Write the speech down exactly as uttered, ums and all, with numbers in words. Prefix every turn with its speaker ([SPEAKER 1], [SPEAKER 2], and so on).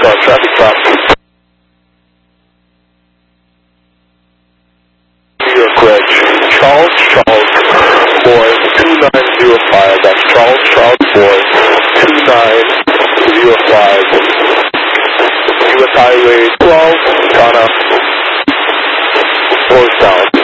[SPEAKER 1] on traffic stop. New York Ridge, Charles, Charles, boy, two nine zero five, that's Charles, Charles, boy, two nine zero five, U S Highway twelve, Ghana, northbound.